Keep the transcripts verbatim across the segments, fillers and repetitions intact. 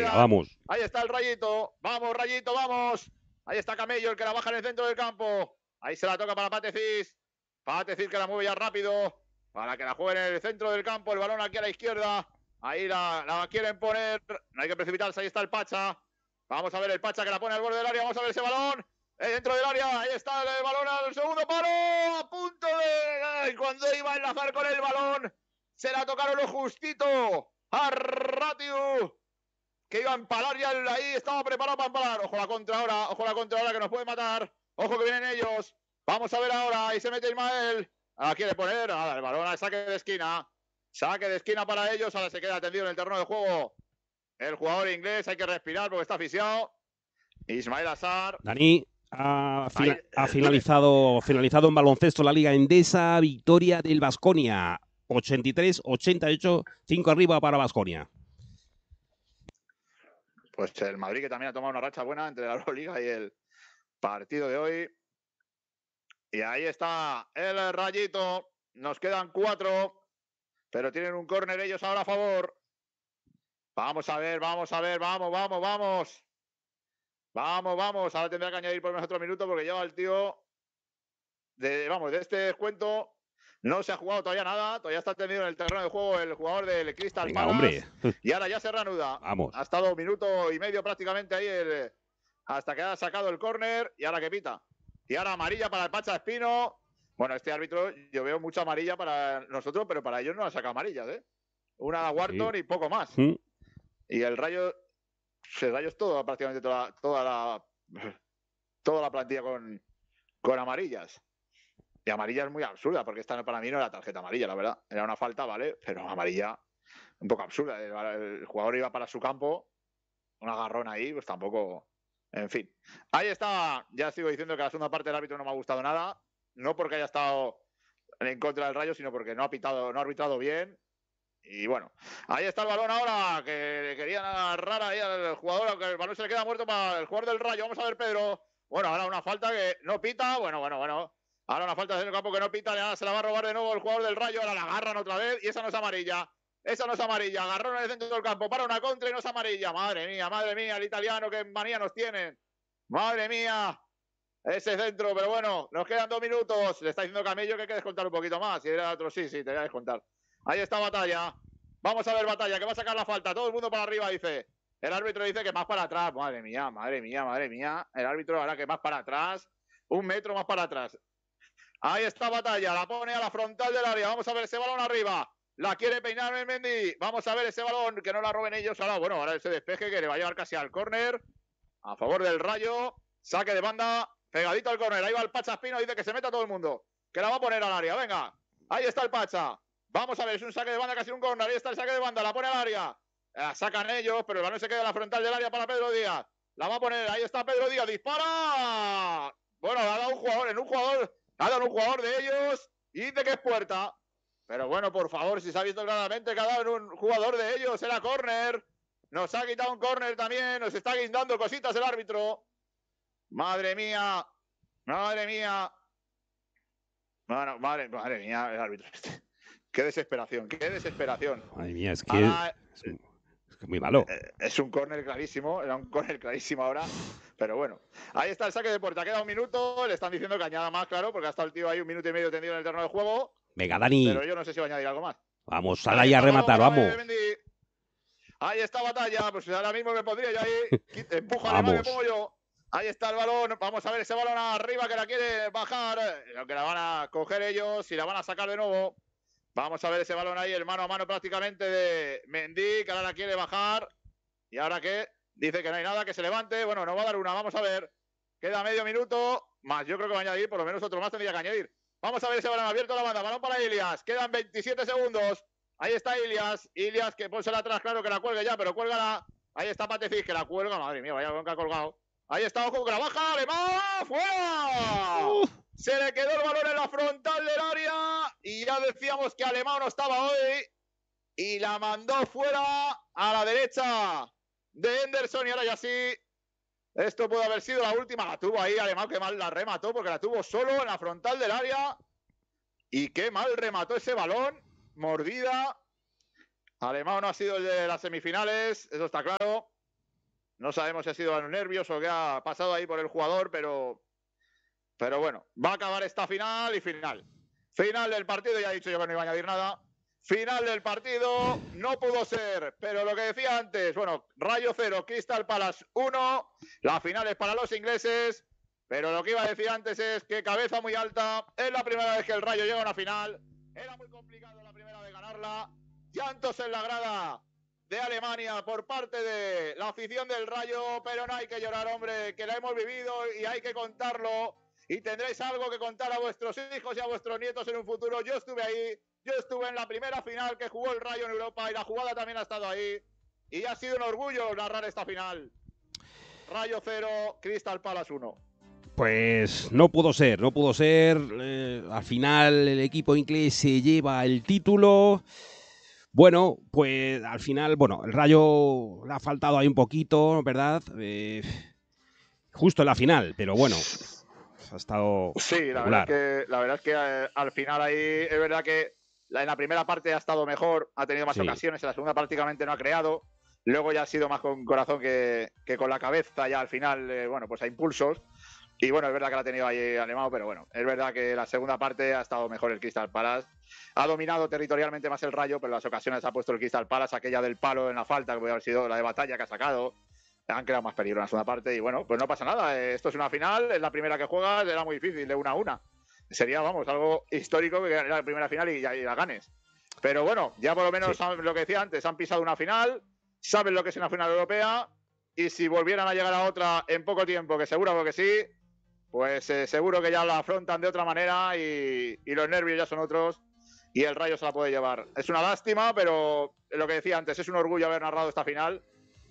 Venga, vamos. Ahí está el Rayito. Vamos, Rayito, vamos. Ahí está Camello, el que la baja en el centro del campo. Ahí se la toca para Patecis. Patecis que la mueve ya rápido. Para que la juegue en el centro del campo. El balón aquí a la izquierda. Ahí la, la quieren poner. No hay que precipitarse. Ahí está el Pacha. Vamos a ver el Pacha que la pone al borde del área. Vamos a ver ese balón. Eh, dentro del área. Ahí está el balón al segundo palo. A punto de... Cuando iba a enlazar con el balón, se la tocaron lo justito a Ratiu, que iba a empalar ya ahí. Estaba preparado para empalar. Ojo la contra ahora. Ojo la contra ahora que nos puede matar. Ojo que vienen ellos. Vamos a ver ahora. Ahí se mete Ismael. Ahora quiere poner. Ahora el balón al saque de esquina. Saque de esquina para ellos. Ahora se queda atendido en el terreno de juego el jugador inglés. Hay que respirar porque está asfixiado. Ismael Assar. Dani, ha, fina, ha finalizado, finalizado en baloncesto la Liga Endesa. Victoria del Baskonia. ochenta y tres ochenta y ocho. cinco arriba para Baskonia. Pues el Madrid, que también ha tomado una racha buena entre la Euroliga y el partido de hoy. Y ahí está el Rayito. Nos quedan cuatro, pero tienen un córner ellos ahora a favor. Vamos a ver, vamos a ver, vamos, vamos, vamos. Vamos, vamos. Ahora tendrá que añadir por lo menos otro minuto porque lleva el tío de, vamos, de este descuento. No se ha jugado todavía nada. Todavía está tendido en el terreno de juego el jugador del Crystal Venga, Palace. hombre. Y ahora ya se reanuda. Vamos. Ha estado un minuto y medio prácticamente ahí el, hasta que ha sacado el córner. Y ahora que pita. Y ahora amarilla para el Pacha Espino. Bueno, este árbitro, yo veo mucha amarilla para nosotros, pero para ellos no ha sacado amarillas, ¿eh? Una a Wharton sí. Y poco más. ¿Mm? Y el Rayo, el Rayo es todo, prácticamente toda, toda la toda la plantilla con, con amarillas. Y amarilla es muy absurda, porque esta para mí no era tarjeta amarilla, la verdad. Era una falta, ¿vale? Pero amarilla un poco absurda. El, el jugador iba para su campo, un agarrón ahí, pues tampoco... En fin. Ahí está, ya sigo diciendo que la segunda parte del árbitro no me ha gustado nada. No porque haya estado en contra del Rayo, sino porque no ha pitado, no ha arbitrado bien. Y bueno, ahí está el balón ahora, que querían agarrar ahí al jugador, aunque el balón se le queda muerto para el jugador del Rayo. Vamos a ver, Pedro. Bueno, ahora una falta que no pita. Bueno, bueno, bueno. Ahora una falta en el campo que no pita. Ahora se la va a robar de nuevo el jugador del Rayo. Ahora la agarran otra vez y esa no es amarilla. Esa no es amarilla. Agarrón en el centro del campo para una contra y no es amarilla. Madre mía, madre mía, el italiano, qué manía nos tienen. Madre mía. Ese centro, pero bueno, nos quedan dos minutos. Le está diciendo Camello que hay que descontar un poquito más. Si era otro, sí, sí, te voy a descontar. Ahí está Batalla. Vamos a ver Batalla, que va a sacar la falta. Todo el mundo para arriba, dice. El árbitro dice que más para atrás. Madre mía, madre mía, madre mía. El árbitro ahora que más para atrás. Un metro más para atrás. Ahí está Batalla, la pone a la frontal del área. Vamos a ver ese balón arriba. La quiere peinar el Mendy. Vamos a ver ese balón, que no la roben ellos. Ahora, bueno, ahora ese despeje que le va a llevar casi al córner. A favor del Rayo. Saque de banda. Pegadito al córner. Ahí va el Pacha Espino. Dice que se meta todo el mundo. Que la va a poner al área. Venga. Ahí está el Pacha. Vamos a ver. Es un saque de banda, casi un córner. Ahí está el saque de banda. La pone al área. La sacan ellos, pero el balón se queda en la frontal del área para Pedro Díaz. La va a poner. Ahí está Pedro Díaz. Dispara. Bueno, ha dado un jugador. En un jugador. Ha dado un jugador de ellos. Y dice que es puerta. Pero bueno, por favor, si se ha visto claramente que ha dado un jugador de ellos. Era córner. Nos ha quitado un córner también. Nos está guindando cositas el árbitro. Madre mía, madre mía. Bueno, madre, madre mía, el árbitro este. Qué desesperación, qué desesperación. Madre mía, es que ahora, es, es muy malo. Es un córner clarísimo, era un córner clarísimo ahora. Pero bueno, ahí está el saque de puerta. Queda un minuto, le están diciendo que añada más, claro, porque ha estado el tío ahí un minuto y medio tendido en el terreno de juego. Venga, Dani. Pero yo no sé si va a añadir algo más. Vamos, sal ahí a rematar, vamos. Ahí está Batalla, pues ahora mismo me pondría yo ahí. Empuja, además me pongo yo. Ahí está el balón, vamos a ver ese balón arriba que la quiere bajar, lo que la van a coger ellos y la van a sacar de nuevo. Vamos a ver ese balón ahí, el mano a mano prácticamente de Mendy, que ahora la quiere bajar. ¿Y ahora qué? Dice que no hay nada, que se levante. Bueno, no va a dar una, vamos a ver. Queda medio minuto, más yo creo que va a añadir, por lo menos otro más tendría que añadir. Vamos a ver ese balón abierto a la banda, balón para Ilias. Quedan veintisiete segundos. Ahí está Ilias, Ilias que pónsela atrás, claro que la cuelgue ya, pero cuélgala. Ahí está Patecis, que la cuelga, madre mía, vaya bronca colgado. Ahí está, ojo, que la baja, Alemán, ¡fuera! Uh. Se le quedó el balón en la frontal del área y ya decíamos que Alemán no estaba hoy y la mandó fuera a la derecha de Henderson y ahora ya sí, esto puede haber sido la última, la tuvo ahí Alemán, que mal la remató porque la tuvo solo en la frontal del área y qué mal remató ese balón, mordida. Alemán no ha sido el de las semifinales, eso está claro. No sabemos si ha sido a los nervios o qué ha pasado ahí por el jugador, pero, pero bueno, va a acabar esta final y final. Final del partido, ya he dicho yo que no iba a añadir nada. Final del partido, no pudo ser, pero lo que decía antes, bueno, Rayo cero, Crystal Palace uno, la final es para los ingleses, pero lo que iba a decir antes es que cabeza muy alta, es la primera vez que el Rayo llega a una final, era muy complicado la primera vez ganarla, llantos en la grada de Alemania por parte de la afición del Rayo, pero no hay que llorar, hombre, que la hemos vivido y hay que contarlo, y tendréis algo que contar a vuestros hijos y a vuestros nietos en un futuro. Yo estuve ahí, yo estuve en la primera final que jugó el Rayo en Europa y la jugada también ha estado ahí, y ha sido un orgullo narrar esta final. Rayo cero, Crystal Palace uno. Pues no pudo ser, no pudo ser. Eh, al final el equipo inglés se lleva el título. Bueno, pues al final, bueno, el Rayo le ha faltado ahí un poquito, ¿verdad? Eh, justo en la final, pero bueno, ha estado Sí, la regular. verdad es que, la verdad es que eh, al final ahí es verdad que la, en la primera parte ha estado mejor, ha tenido más Sí. ocasiones, en la segunda prácticamente no ha creado. Luego ya ha sido más con corazón que, que con la cabeza, ya al final, eh, bueno, pues a impulsos. Y bueno, es verdad que la ha tenido ahí animado, pero bueno, es verdad que la segunda parte ha estado mejor el Crystal Palace. Ha dominado territorialmente más el Rayo, pero en las ocasiones ha puesto el Crystal Palace, aquella del palo en la falta, que puede haber sido la de batalla que ha sacado. Han creado más peligro en la segunda parte y bueno, pues no pasa nada. Esto es una final, es la primera que juegas, era muy difícil, de una a una. Sería, vamos, algo histórico que era la primera final y, y la ganes. Pero bueno, ya por lo menos sí. Lo que decía antes, han pisado una final, saben lo que es una final europea y si volvieran a llegar a otra en poco tiempo, que seguro que sí, pues eh, seguro que ya la afrontan de otra manera y, y los nervios ya son otros y el Rayo se la puede llevar. Es una lástima, pero lo que decía antes, es un orgullo haber narrado esta final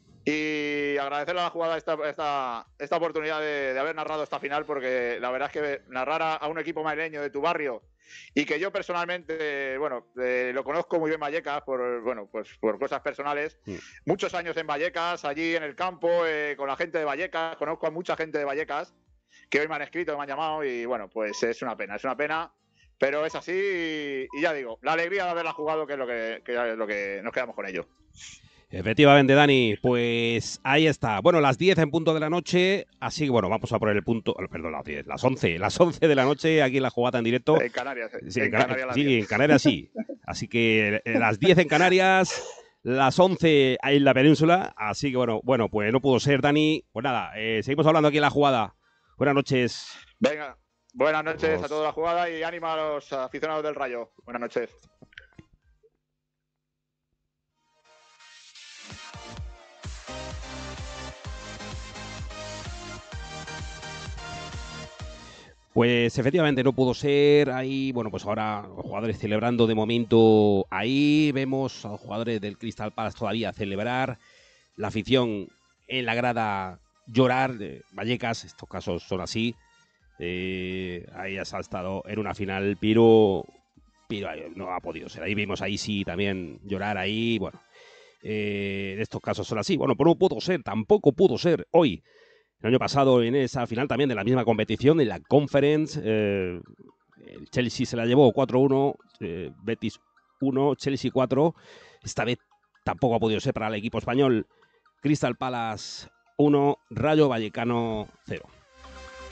y agradecerle a la jugada esta, esta, esta oportunidad de, de haber narrado esta final, porque la verdad es que narrar a, a un equipo madrileño de tu barrio y que yo personalmente, bueno, eh, lo conozco muy bien Vallecas por, bueno, pues por cosas personales, sí. Muchos años en Vallecas, allí en el campo, eh, con la gente de Vallecas, conozco a mucha gente de Vallecas que hoy me han escrito, me han llamado y bueno, pues es una pena, es una pena, pero es así y, y ya digo, la alegría de haberla jugado, que es lo que, que es lo que nos quedamos con ello. Efectivamente, Dani, pues ahí está. Bueno, las diez en punto de la noche, así que bueno, vamos a poner el punto, perdón, las diez, las once, las once de la noche, aquí en la jugada en directo. En Canarias, sí, en, en, Can Canarias sí, en Canarias sí. Así que las diez en Canarias, las once en la península, así que bueno, bueno, pues no pudo ser, Dani. Pues nada, eh, seguimos hablando aquí en la jugada. Buenas noches. Venga, buenas noches Vamos. a toda la jugada y ánimo a los aficionados del Rayo. Buenas noches. Pues efectivamente no pudo ser. Ahí, bueno, pues ahora los jugadores celebrando de momento ahí. Vemos a los jugadores del Crystal Palace todavía celebrar. La afición en la grada llorar. Eh, Vallecas, estos casos son así. Eh, ahí ya se ha estado en una final, pero, pero no ha podido ser. Ahí vimos ahí sí también llorar ahí. Bueno, eh, estos casos son así. Bueno, pero no pudo ser, tampoco pudo ser hoy. El año pasado en esa final también de la misma competición, en la Conference, eh, el Chelsea se la llevó cuatro uno, eh, Betis uno, Chelsea cuatro. Esta vez tampoco ha podido ser para el equipo español. Crystal Palace uno, Rayo Vallecano cero.